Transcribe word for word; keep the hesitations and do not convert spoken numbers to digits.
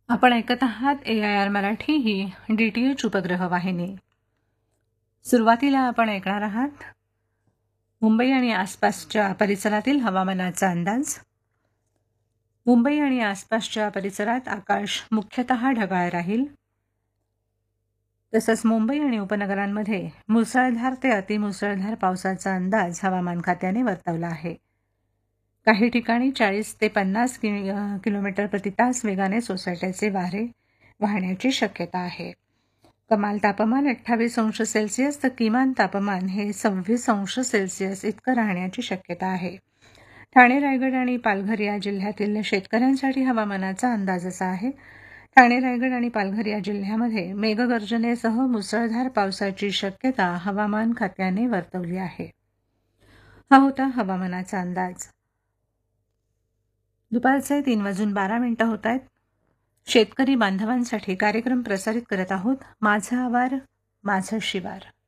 आपण ऐकत आहात ए I R Marathi he D T H उपग्रह वाहिनी. सुरुवातीला आपण ऐकणार आहात मुंबई आणि आसपासच्या परिसरातील हवामानाचा अंदाज. मुंबई आणि आसपासच्या परिसरात आकाश मुख्यतः ढगाळ राहील. तसंच मुंबई आणि उपनगरांमध्ये मुसळधार ते अतिमुसळधार पावसाचा अंदाज हवामान खात्याने वर्तवला आहे. काही ठिकाणी चाळीस ते पन्नास कि किलोमीटर प्रति तास वेगाने सोसाट्याचे वारे वाहण्याची शक्यता आहे. कमाल तापमान अठ्ठावीस अंश सेल्सिअस तर किमान तापमान हे सव्वीस अंश सेल्सिअस इतकं राहण्याची शक्यता आहे. ठाणे, रायगड आणि पालघर या जिल्ह्यातील शेतकऱ्यांसाठी हवामानाचा अंदाज असा आहे. ठाणे, रायगड आणि पालघर या जिल्ह्यामध्ये मेघगर्जनेसह मुसळधार पावसाची शक्यता हवामान खात्याने वर्तवली आहे. हा होता हवामानाचा अंदाज. दुपारचे तीन वाजून बारा मिनिटं होत आहेत. शेतकरी बांधवांसाठी कार्यक्रम प्रसारित करत आहोत. माझा आवार माझं शिवार.